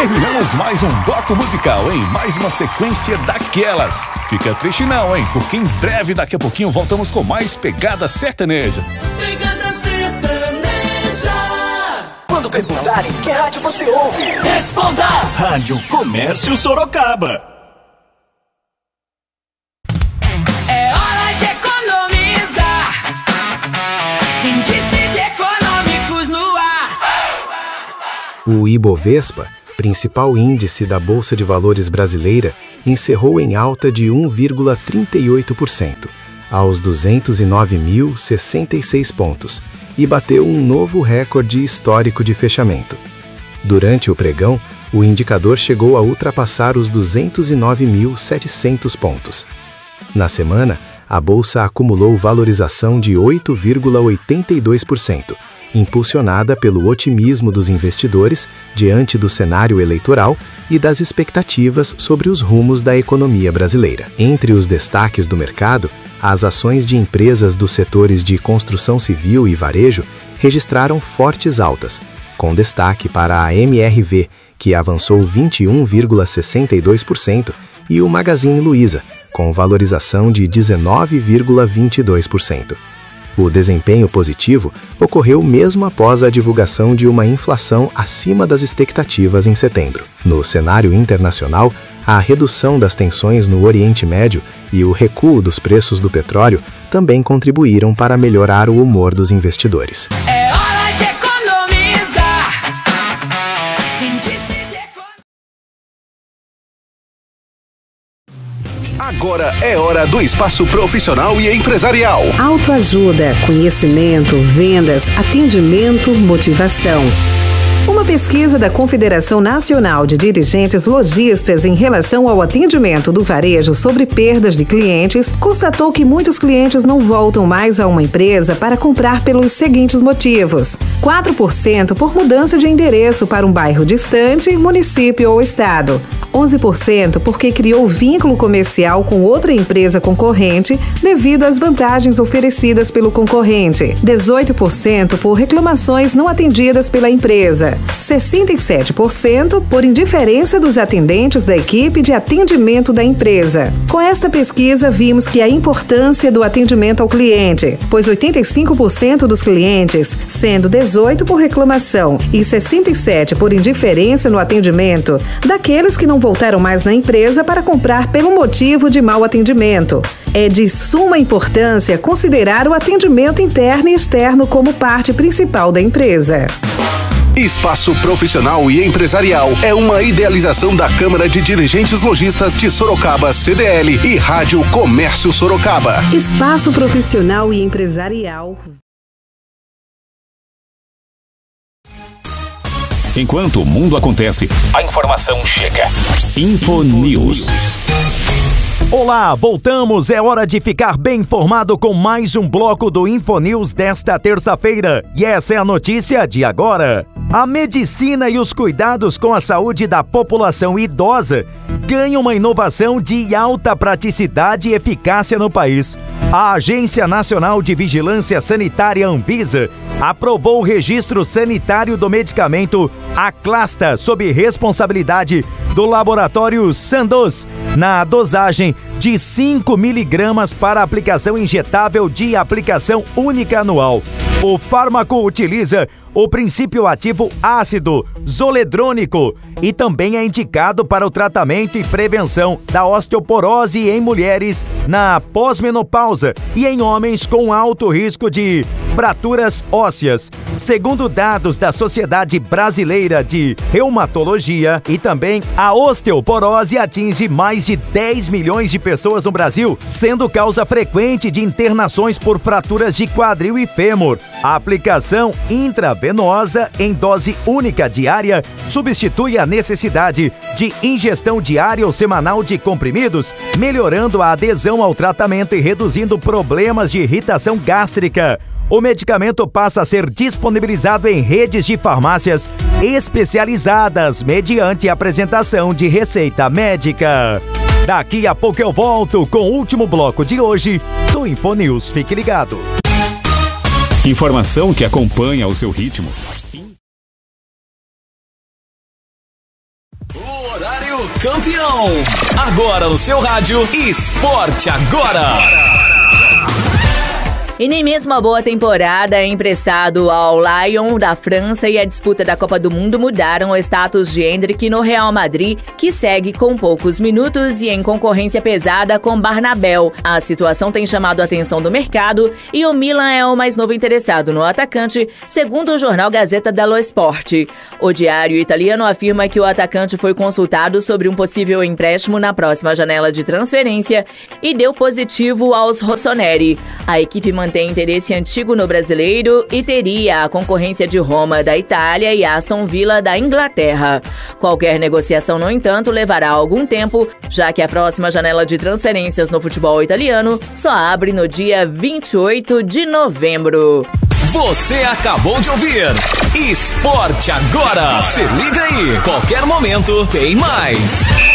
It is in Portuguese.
Terminamos mais um bloco musical, hein? Mais uma sequência daquelas. Fica triste não, hein? Porque em breve, daqui a pouquinho, voltamos com mais Pegada Sertaneja. Pegada Sertaneja. Quando perguntarem que rádio você ouve, responda! Rádio Comércio Sorocaba. É hora de economizar. Índices econômicos no ar. O Ibovespa, principal índice da Bolsa de Valores brasileira, encerrou em alta de 1,38%, aos 209.066 pontos, e bateu um novo recorde histórico de fechamento. Durante o pregão, o indicador chegou a ultrapassar os 209.700 pontos. Na semana, a Bolsa acumulou valorização de 8,82%, impulsionada pelo otimismo dos investidores diante do cenário eleitoral e das expectativas sobre os rumos da economia brasileira. Entre os destaques do mercado, as ações de empresas dos setores de construção civil e varejo registraram fortes altas, com destaque para a MRV, que avançou 21,62%, e o Magazine Luiza, com valorização de 19,22%. O desempenho positivo ocorreu mesmo após a divulgação de uma inflação acima das expectativas em setembro. No cenário internacional, a redução das tensões no Oriente Médio e o recuo dos preços do petróleo também contribuíram para melhorar o humor dos investidores. É hora de economizar. Agora é hora do espaço profissional e empresarial. Autoajuda, conhecimento, vendas, atendimento, motivação. Uma pesquisa da Confederação Nacional de Dirigentes Lojistas em relação ao atendimento do varejo sobre perdas de clientes constatou que muitos clientes não voltam mais a uma empresa para comprar pelos seguintes motivos: 4% por mudança de endereço para um bairro distante, município ou estado; 11% porque criou vínculo comercial com outra empresa concorrente devido às vantagens oferecidas pelo concorrente; 18% por reclamações não atendidas pela empresa; 67% por indiferença dos atendentes da equipe de atendimento da empresa. Com esta pesquisa, vimos que a importância do atendimento ao cliente, pois 85% dos clientes, sendo 18% por reclamação e 67% por indiferença no atendimento, daqueles que não voltaram mais na empresa para comprar pelo motivo de mau atendimento. É de suma importância considerar o atendimento interno e externo como parte principal da empresa. Espaço Profissional e Empresarial é uma idealização da Câmara de Dirigentes Lojistas de Sorocaba, CDL, e Rádio Comércio Sorocaba. Espaço Profissional e Empresarial. Enquanto o mundo acontece, a informação chega. Infonews. Olá, voltamos, é hora de ficar bem informado com mais um bloco do Infonews desta terça-feira. E essa é a notícia de agora. A medicina e os cuidados com a saúde da população idosa ganham uma inovação de alta praticidade e eficácia no país. A Agência Nacional de Vigilância Sanitária Anvisa aprovou o registro sanitário do medicamento Aclasta sob responsabilidade do laboratório Sandoz, na dosagem de 5 miligramas para aplicação injetável de aplicação única anual. O fármaco utiliza o princípio ativo ácido zoledrônico e também é indicado para o tratamento e prevenção da osteoporose em mulheres na pós-menopausa e em homens com alto risco de fraturas ósseas. Segundo dados da Sociedade Brasileira de Reumatologia, e também a osteoporose atinge mais de 10 milhões de pessoas no Brasil, sendo causa frequente de internações por fraturas de quadril e fêmur. A aplicação intravenosa em dose única diária substitui a necessidade de ingestão diária ou semanal de comprimidos, melhorando a adesão ao tratamento e reduzindo problemas de irritação gástrica. O medicamento passa a ser disponibilizado em redes de farmácias especializadas mediante apresentação de receita médica. Daqui a pouco eu volto com o último bloco de hoje do Infonews. Fique ligado. Informação que acompanha o seu ritmo. Rádio Campeão. Agora no seu rádio, Esporte Agora. E nem mesmo a boa temporada emprestado ao Lyon da França e a disputa da Copa do Mundo mudaram o status de Endrick no Real Madrid, que segue com poucos minutos e em concorrência pesada com Barnabéu. A situação tem chamado a atenção do mercado e o Milan é o mais novo interessado no atacante, segundo o jornal Gazzetta dello Sport. O diário italiano afirma que o atacante foi consultado sobre um possível empréstimo na próxima janela de transferência e deu positivo aos rossoneri. A equipe mantém interesse antigo no brasileiro e teria a concorrência de Roma da Itália e Aston Villa da Inglaterra. Qualquer negociação, no entanto, levará algum tempo, já que a próxima janela de transferências no futebol italiano só abre no dia 28 de novembro. Você acabou de ouvir Esporte Agora. Se liga aí, qualquer momento tem mais.